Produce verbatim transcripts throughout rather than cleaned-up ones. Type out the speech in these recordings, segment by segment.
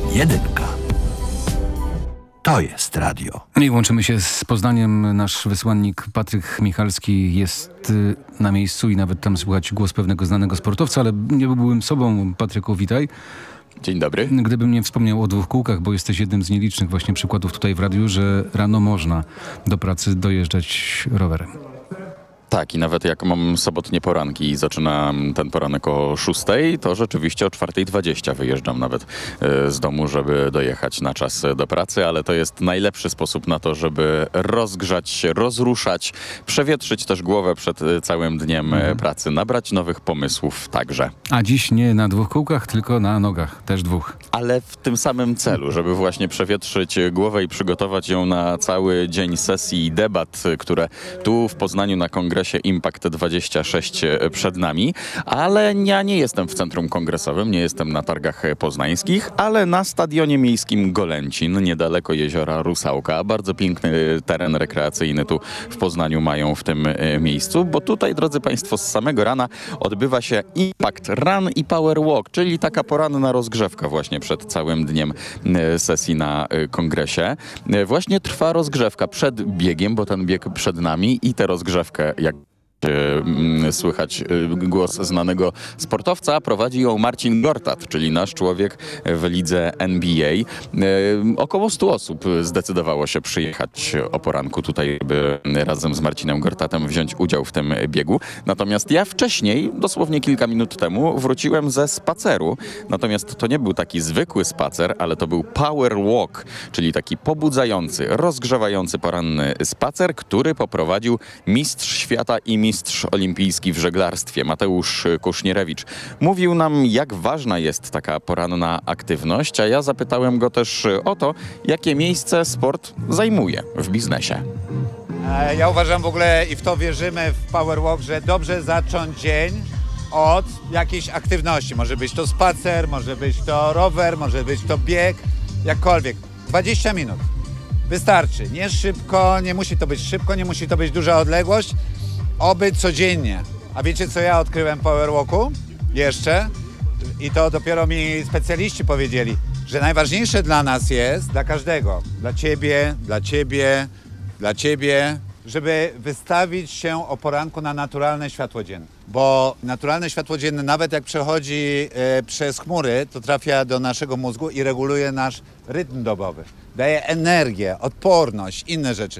Jedynka. To jest radio. I łączymy się z Poznaniem. Nasz wysłannik Patryk Michalski jest na miejscu i nawet tam słychać głos pewnego znanego sportowca, ale nie byłbym sobą. Patryku, witaj. Dzień dobry. Gdybym nie wspomniał o dwóch kółkach, bo jesteś jednym z nielicznych właśnie przykładów tutaj w radiu, że rano można do pracy dojeżdżać rowerem. Tak, i nawet jak mam sobotnie poranki i zaczynam ten poranek o szóstej, to rzeczywiście o czwartej dwadzieścia wyjeżdżam nawet y, z domu, żeby dojechać na czas do pracy, ale to jest najlepszy sposób na to, żeby rozgrzać się, rozruszać, przewietrzyć też głowę przed y, całym dniem y, pracy, nabrać nowych pomysłów także. A dziś nie na dwóch kółkach, tylko na nogach, też dwóch. Ale w tym samym celu, żeby właśnie przewietrzyć głowę i przygotować ją na cały dzień sesji i debat, które tu w Poznaniu na kongresie Impact dwadzieścia sześć przed nami, ale ja nie jestem w centrum kongresowym, nie jestem na targach poznańskich, ale na stadionie miejskim Golęcin, niedaleko jeziora Rusałka. Bardzo piękny teren rekreacyjny tu w Poznaniu mają w tym miejscu, bo tutaj, drodzy Państwo, z samego rana odbywa się Impact Run i Power Walk, czyli taka poranna rozgrzewka właśnie przed całym dniem sesji na kongresie. Właśnie trwa rozgrzewka przed biegiem, bo ten bieg przed nami i tę rozgrzewkę, jak słychać głos znanego sportowca, prowadzi ją Marcin Gortat, czyli nasz człowiek w lidze N B A. Około stu osób zdecydowało się przyjechać o poranku tutaj, by razem z Marcinem Gortatem wziąć udział w tym biegu. Natomiast ja wcześniej, dosłownie kilka minut temu, wróciłem ze spaceru. Natomiast to nie był taki zwykły spacer, ale to był Power Walk, czyli taki pobudzający, rozgrzewający poranny spacer, który poprowadził mistrz świata i mistrz olimpijski w żeglarstwie Mateusz Kusznierewicz. Mówił nam, jak ważna jest taka poranna aktywność, a ja zapytałem go też o to, jakie miejsce sport zajmuje w biznesie. Ja uważam w ogóle i w to wierzymy w Power Walk, że dobrze zacząć dzień od jakiejś aktywności. Może być to spacer, może być to rower, może być to bieg, jakkolwiek. dwadzieścia minut. Wystarczy. Nie szybko, nie musi to być szybko, nie musi to być duża odległość. Oby codziennie. A wiecie, co ja odkryłem w Power Walku? Jeszcze. I to dopiero mi specjaliści powiedzieli, że najważniejsze dla nas jest, dla każdego, dla ciebie, dla ciebie, dla ciebie, żeby wystawić się o poranku na naturalne światło dzienne. Bo naturalne światło dzienne, nawet jak przechodzi e, przez chmury, to trafia do naszego mózgu i reguluje nasz rytm dobowy. Daje energię, odporność, inne rzeczy.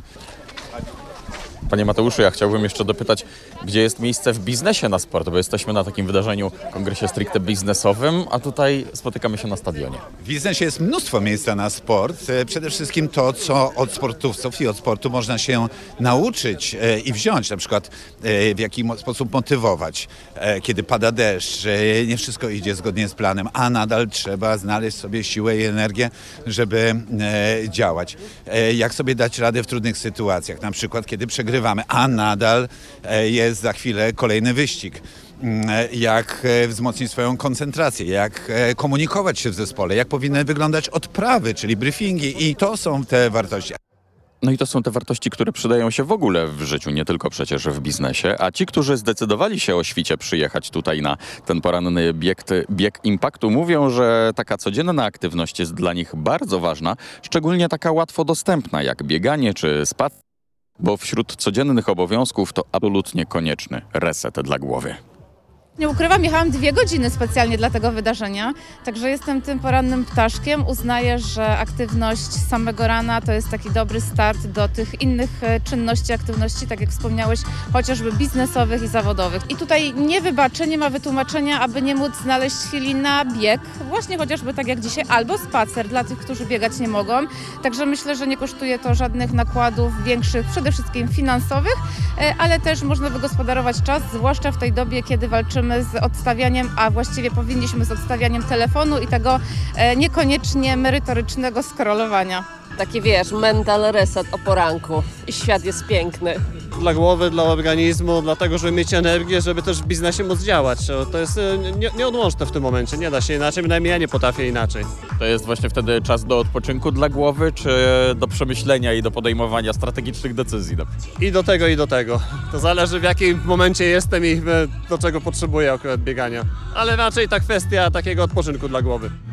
Panie Mateuszu, ja chciałbym jeszcze dopytać, gdzie jest miejsce w biznesie na sport, bo jesteśmy na takim wydarzeniu, kongresie stricte biznesowym, a tutaj spotykamy się na stadionie. W biznesie jest mnóstwo miejsca na sport. Przede wszystkim to, co od sportowców i od sportu można się nauczyć i wziąć, na przykład w jaki sposób motywować, kiedy pada deszcz, że nie wszystko idzie zgodnie z planem, a nadal trzeba znaleźć sobie siłę i energię, żeby działać. Jak sobie dać radę w trudnych sytuacjach, na przykład kiedy przegrywamy, a nadal jest za chwilę kolejny wyścig. Jak wzmocnić swoją koncentrację, jak komunikować się w zespole, jak powinny wyglądać odprawy, czyli briefingi, i to są te wartości. No i to są te wartości, które przydają się w ogóle w życiu, nie tylko przecież w biznesie. A ci, którzy zdecydowali się o świcie przyjechać tutaj na ten poranny bieg, bieg Impaktu, mówią, że taka codzienna aktywność jest dla nich bardzo ważna, szczególnie taka łatwo dostępna, jak bieganie czy spacer, bo wśród codziennych obowiązków to absolutnie konieczny reset dla głowy. Nie ukrywam, jechałam dwie godziny specjalnie dla tego wydarzenia, także jestem tym porannym ptaszkiem. Uznaję, że aktywność z samego rana to jest taki dobry start do tych innych czynności, aktywności, tak jak wspomniałeś, chociażby biznesowych i zawodowych. I tutaj nie wybaczę, nie ma wytłumaczenia, aby nie móc znaleźć chwili na bieg, właśnie chociażby tak jak dzisiaj, albo spacer dla tych, którzy biegać nie mogą. Także myślę, że nie kosztuje to żadnych nakładów większych, przede wszystkim finansowych, ale też można wygospodarować czas, zwłaszcza w tej dobie, kiedy walczymy z odstawianiem, a właściwie powinniśmy z odstawianiem telefonu i tego e, niekoniecznie merytorycznego scrollowania. Taki, wiesz, mental reset o poranku i świat jest piękny. Dla głowy, dla organizmu, dlatego, żeby mieć energię, żeby też w biznesie móc działać. To jest nie, nieodłączne w tym momencie, nie da się inaczej, bynajmniej ja nie potrafię inaczej. To jest właśnie wtedy czas do odpoczynku dla głowy, czy do przemyślenia i do podejmowania strategicznych decyzji? I do tego, i do tego. To zależy, w jakim momencie jestem i do czego potrzebuję akurat biegania. Ale raczej ta kwestia takiego odpoczynku dla głowy.